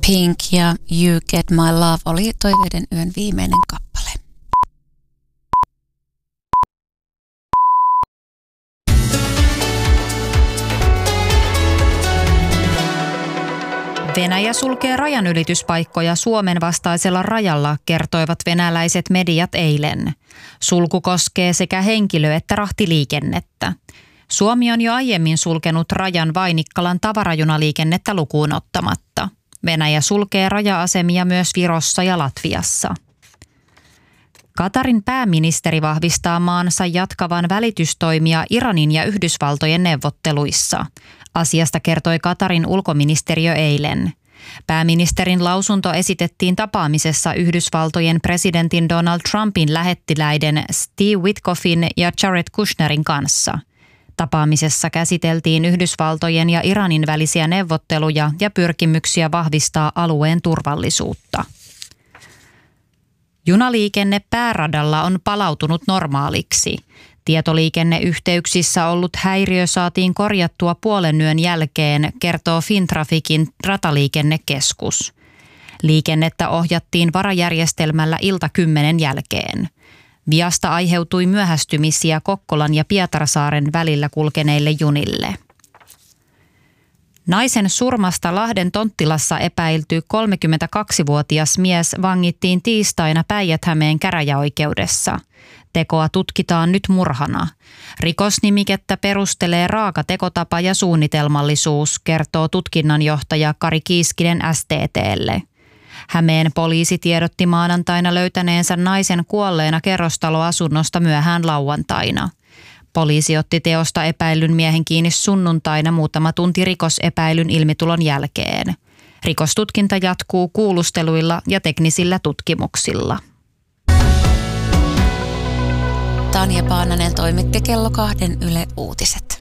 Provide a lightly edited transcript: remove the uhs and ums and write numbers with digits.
Pink ja You Get My Love oli Toiveiden yön viimeinen kappale. Venäjä sulkee rajanylityspaikkoja Suomen vastaisella rajalla, kertoivat venäläiset mediat eilen. Sulku koskee sekä henkilö- että rahtiliikennettä. Suomi on jo aiemmin sulkenut rajan Vainikkalan tavarajunaliikennettä lukuun ottamatta. Venäjä sulkee raja-asemia myös Virossa ja Latviassa. Katarin pääministeri vahvistaa maansa jatkavan välitystoimia Iranin ja Yhdysvaltojen neuvotteluissa. Asiasta kertoi Katarin ulkoministeriö eilen. Pääministerin lausunto esitettiin tapaamisessa Yhdysvaltojen presidentin Donald Trumpin lähettiläiden Steve Witkoffin ja Jared Kushnerin kanssa. Tapaamisessa käsiteltiin Yhdysvaltojen ja Iranin välisiä neuvotteluja ja pyrkimyksiä vahvistaa alueen turvallisuutta. Junaliikenne pääradalla on palautunut normaaliksi. Tietoliikenneyhteyksissä ollut häiriö saatiin korjattua puolen yön jälkeen, kertoo Fintraficin rataliikennekeskus. Liikennettä ohjattiin varajärjestelmällä ilta 10 jälkeen. Viasta aiheutui myöhästymisiä Kokkolan ja Pietarsaaren välillä kulkeneille junille. Naisen surmasta Lahden Tonttilassa epäilty 32-vuotias mies vangittiin tiistaina Päijät-Hämeen käräjäoikeudessa. Tekoa tutkitaan nyt murhana. Rikosnimikettä perustelee raaka tekotapa ja suunnitelmallisuus, kertoo tutkinnanjohtaja Kari Kiiskinen STT:lle. Hämeen poliisi tiedotti maanantaina löytäneensä naisen kuolleena kerrostaloasunnosta myöhään lauantaina. Poliisi otti teosta epäillyn miehen kiinni sunnuntaina muutama tunti rikosepäilyn ilmitulon jälkeen. Rikostutkinta jatkuu kuulusteluilla ja teknisillä tutkimuksilla. Tanja Paananen toimitti kello 2 Yle Uutiset.